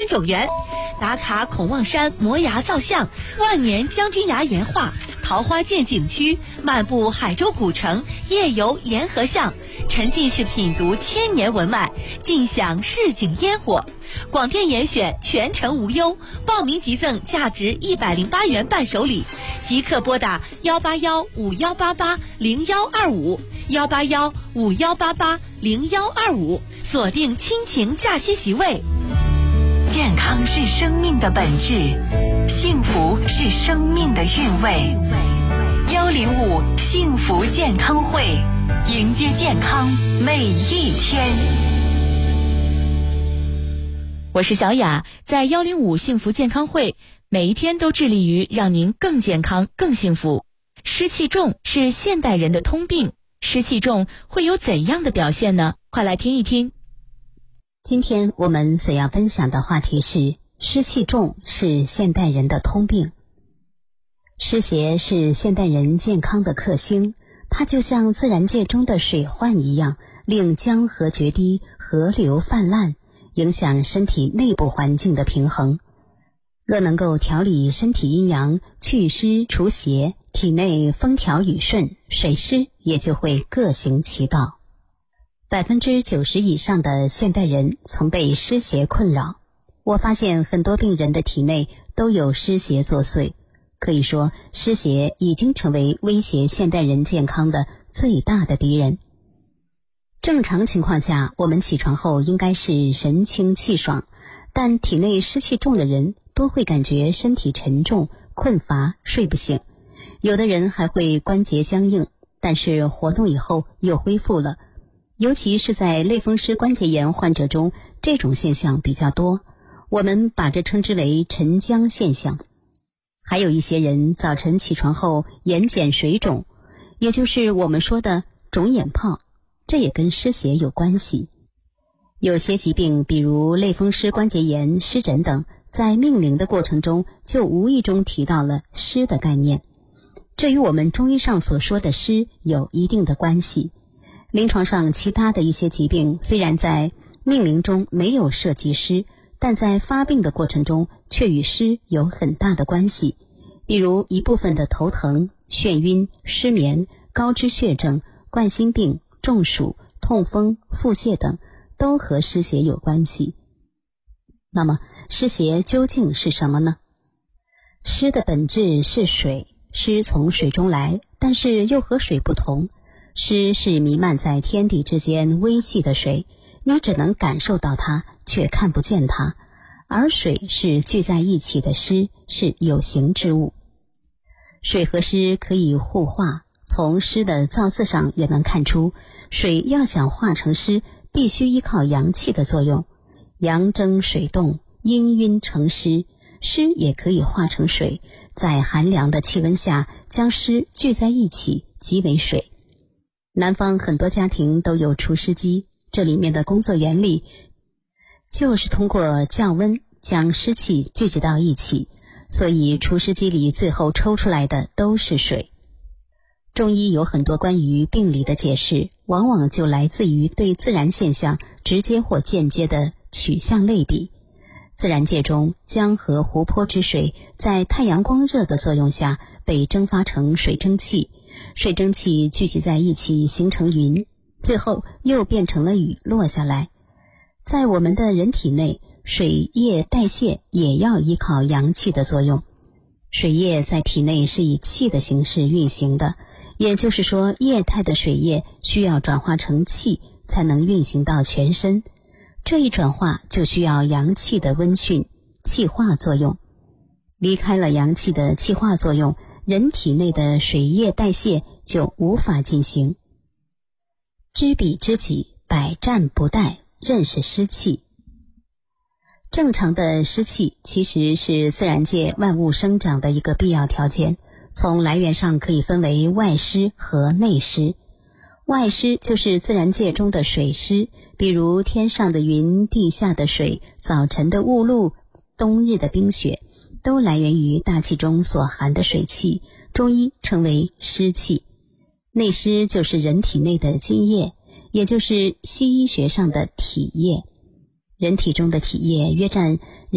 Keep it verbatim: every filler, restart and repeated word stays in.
种园，打卡孔望山摩崖造像、万年将军崖岩画、桃花涧景区，漫步海州古城，夜游沿河巷，沉浸式品读千年文脉，尽享市井烟火。广电严选，全程无忧，报名即赠价值一百零八元伴手礼，即刻拨打幺八幺五幺八八零幺二五幺八幺五幺八八零幺二五，锁定亲情假期席位。 健康是生命的本质，幸福是生命的韵味。幺零五幸福健康会，迎接健康每一天。 我是小雅，在幺零五幸福健康会，每一天都致力于让您更健康、更幸福。湿气重是现代人的通病，湿气重会有怎样的表现呢？快来听一听。 今天我们所要分享的话题是湿气重是现代人的通病。湿邪是现代人健康的克星，它就像自然界中的水患一样，令江河决堤，河流泛滥，影响身体内部环境的平衡。若能够调理身体阴阳，祛湿除邪，体内风调雨顺，水湿也就会各行其道。百分之九十以上的现代人曾被湿邪困扰。我发现很多病人的体内都有湿邪作祟，可以说湿邪已经成为威胁现代人健康的最大的敌人。正常情况下，我们起床后应该是神清气爽，但体内湿气重的人都会感觉身体沉重、困乏、睡不醒。有的人还会关节僵硬，但是活动以后又恢复了。尤其是在类风湿关节炎患者中，这种现象比较多，我们把这称之为沉僵现象。还有一些人早晨起床后眼睑水肿，也就是我们说的肿眼泡，这也跟湿邪有关系。有些疾病，比如类风湿关节炎、湿疹等，在命名的过程中就无意中提到了湿的概念，这与我们中医上所说的湿有一定的关系。临床上其他的一些疾病虽然在命名中没有涉及湿，但在发病的过程中却与湿有很大的关系。比如一部分的头疼、眩晕、失眠、高脂血症、冠心病、中暑、痛风、腹泻等都和湿邪有关系。那么湿邪究竟是什么呢？湿的本质是水，湿从水中来，但是又和水不同。湿是弥漫在天地之间微细的水，你只能感受到它，却看不见它。而水是聚在一起的湿，是有形之物。水和湿可以互化，从湿的造字上也能看出，水要想化成湿，必须依靠阳气的作用。阳蒸水冻，阴晕成湿，湿也可以化成水，在寒凉的气温下将湿聚在一起，即为水。南方很多家庭都有除湿机，这里面的工作原理就是通过降温将湿气聚集到一起，所以除湿机里最后抽出来的都是水。中医有很多关于病理的解释，往往就来自于对自然现象直接或间接的取象类比。自然界中，江河湖泊之水在太阳光热的作用下被蒸发成水蒸气，水蒸气聚集在一起形成云，最后又变成了雨落下来。在我们的人体内，水液代谢也要依靠阳气的作用。水液在体内是以气的形式运行的，也就是说，液态的水液需要转化成气才能运行到全身。这一转化就需要阳气的温煦、气化作用。离开了阳气的气化作用，人体内的水液代谢就无法进行。知彼知己，百战不殆，认识湿气。正常的湿气其实是自然界万物生长的一个必要条件，从来源上可以分为外湿和内湿。外湿就是自然界中的水湿，比如天上的云、地下的水、早晨的雾露、冬日的冰雪，都来源于大气中所含的水汽，中医称为湿气。内湿就是人体内的津液，也就是西医学上的体液。人体中的体液约占